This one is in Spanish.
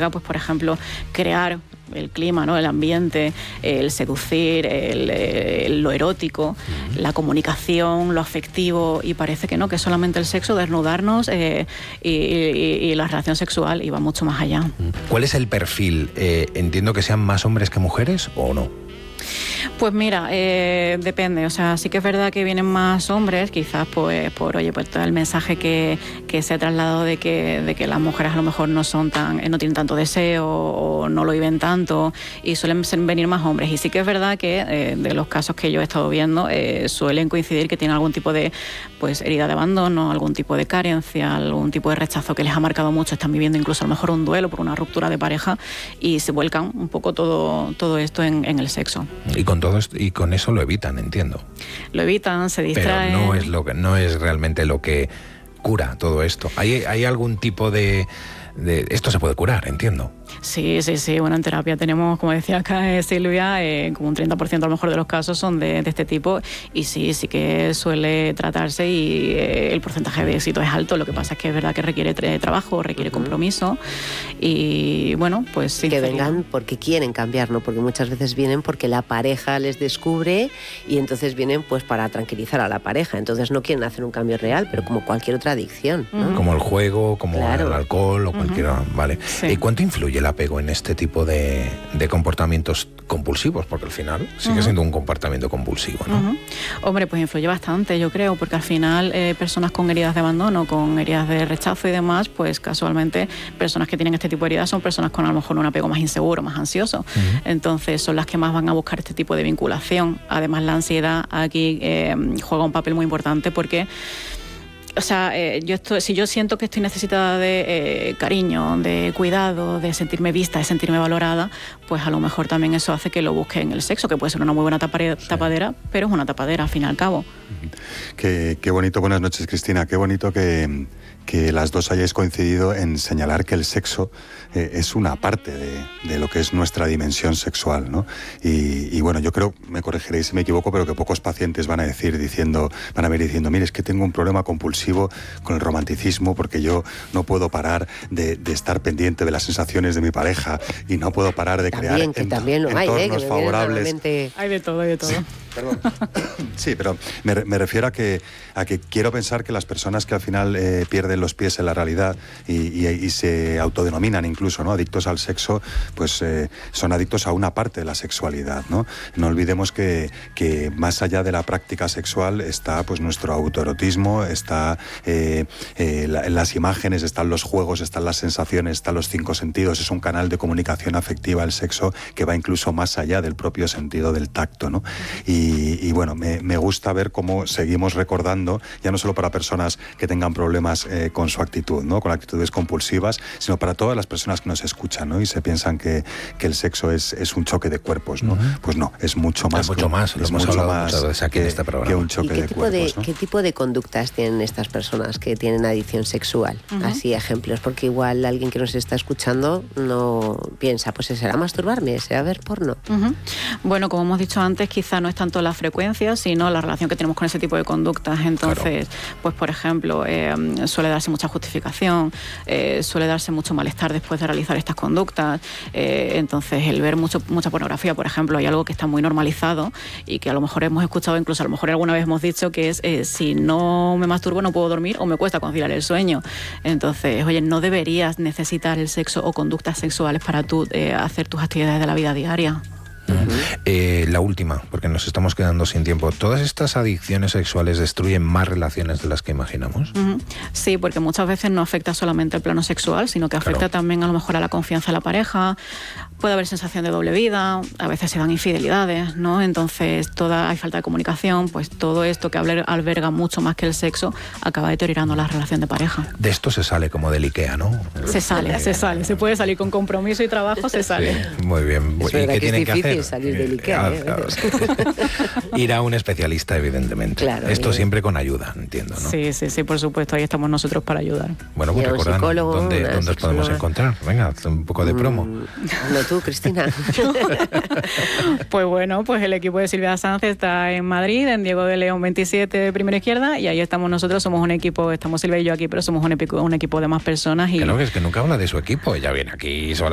juerga, pues por ejemplo, crear el clima, ¿no? El ambiente, el seducir, lo erótico, la comunicación, lo afectivo, y parece que no, que solamente el sexo, desnudarnos y la relación sexual iba mucho más allá. ¿Cuál es el perfil? Entiendo que sean más hombres que mujeres, ¿o no? Pues mira, depende, o sea, sí que es verdad que vienen más hombres, quizás pues por todo el mensaje que se ha trasladado de que las mujeres a lo mejor no tienen tanto deseo o no lo viven tanto, y suelen venir más hombres. Y sí que es verdad que de los casos que yo he estado viendo suelen coincidir que tienen algún tipo de herida de abandono, algún tipo de carencia, algún tipo de rechazo que les ha marcado mucho, están viviendo incluso a lo mejor un duelo por una ruptura de pareja, y se vuelcan un poco todo esto en el sexo. Y con todo esto, y con eso lo evitan, entiendo. Lo evitan, se distraen. Pero no es realmente lo que cura todo esto. ¿Hay algún tipo de esto se puede curar, entiendo? Sí. Bueno, en terapia tenemos, como decía acá Silvia, como un 30% a lo mejor de los casos son de este tipo, y sí que suele tratarse, y el porcentaje de éxito es alto. Lo que pasa es que es verdad que requiere trabajo, requiere compromiso, y bueno, pues que vengan porque quieren cambiar, ¿no? Porque muchas veces vienen porque la pareja les descubre, y entonces vienen pues para tranquilizar a la pareja. Entonces no quieren hacer un cambio real, pero como cualquier otra adicción, ¿no? Como el juego, como el alcohol o cualquier... Vale. Sí. ¿Y cuánto influye el apego en este tipo de comportamientos compulsivos? Porque al final sigue siendo un comportamiento compulsivo, ¿no? Hombre, pues influye bastante, yo creo, porque al final personas con heridas de abandono, con heridas de rechazo y demás, pues casualmente personas que tienen este tipo de heridas son personas con a lo mejor un apego más inseguro, más ansioso. Entonces son las que más van a buscar este tipo de vinculación. Además, la ansiedad aquí juega un papel muy importante, porque o sea, si yo siento que estoy necesitada de cariño, de cuidado, de sentirme vista, de sentirme valorada, pues a lo mejor también eso hace que lo busque en el sexo, que puede ser una muy buena tapadera, pero es una tapadera al fin y al cabo. Qué bonito, buenas noches, Cristina, qué bonito que las dos hayáis coincidido en señalar que el sexo es una parte de lo que es nuestra dimensión sexual, ¿no? Y bueno, yo creo, me corregiréis si me equivoco, pero que pocos pacientes van a venir diciendo, mire, es que tengo un problema compulsivo con el romanticismo, porque yo no puedo parar de estar pendiente de las sensaciones de mi pareja, y no puedo parar de crear entornos favorables. Hay de todo. Sí. Perdón. Sí, pero me refiero a que quiero pensar que las personas que al final pierden los pies en la realidad y se autodenominan incluso, ¿no?, adictos al sexo, pues son adictos a una parte de la sexualidad, ¿no? No olvidemos que más allá de la práctica sexual está pues nuestro autoerotismo, está las imágenes, están los juegos, están las sensaciones, están los 5 sentidos. Es un canal de comunicación afectiva el sexo que va incluso más allá del propio sentido del tacto, ¿no? Y bueno, me gusta ver cómo seguimos recordando, ya no solo para personas que tengan problemas con su actitud, ¿no?, con actitudes compulsivas, sino para todas las personas que nos escuchan, ¿no?, y se piensan que el sexo es un choque de cuerpos, ¿no? Pues no, es mucho más. Es mucho más, lo hemos hablado muchas veces aquí en este programa. Que un choque de cuerpos, ¿no? ¿Qué tipo de conductas tienen estas personas que tienen adicción sexual? Así, ejemplos, porque igual alguien que nos está escuchando no piensa, pues será masturbarme, será ver porno. Bueno, como hemos dicho antes, quizá no es tanto la frecuencia, sino la relación que tenemos con ese tipo de conductas. Entonces, pues por ejemplo, suele darse mucha justificación, suele darse mucho malestar después de realizar estas conductas. Entonces, el ver mucha pornografía, por ejemplo, hay algo que está muy normalizado y que a lo mejor hemos escuchado, incluso a lo mejor alguna vez hemos dicho, que es si no me masturbo no puedo dormir o me cuesta conciliar el sueño. Entonces, oye, no deberías necesitar el sexo o conductas sexuales para tú hacer tus actividades de la vida diaria. La última, porque nos estamos quedando sin tiempo. ¿Todas estas adicciones sexuales destruyen más relaciones de las que imaginamos? Sí, porque muchas veces no afecta solamente al plano sexual, sino que afecta también a lo mejor a la confianza de la pareja. Puede haber sensación de doble vida, a veces se dan infidelidades, ¿no? Entonces hay falta de comunicación, pues todo esto que alberga mucho más que el sexo acaba deteriorando la relación de pareja. De esto se sale como del IKEA, ¿no? Se sale, se puede salir con compromiso y trabajo, se sale. Sí, muy bien. Es verdad que es difícil salir del IKEA. Ir a un especialista, evidentemente. Claro, esto siempre con ayuda, entiendo, ¿no? Sí, por supuesto, ahí estamos nosotros para ayudar. Bueno, pues recordad dónde os podemos encontrar. Venga, un poco de promo. No tú, Cristina. Pues bueno, pues el equipo de Silvia Sanz está en Madrid, en Diego de León 27, primera izquierda, y ahí estamos nosotros, somos un equipo, estamos Silvia y yo aquí, pero somos un equipo de más personas. Que no, que es que nunca habla de su equipo, ella viene aquí sola.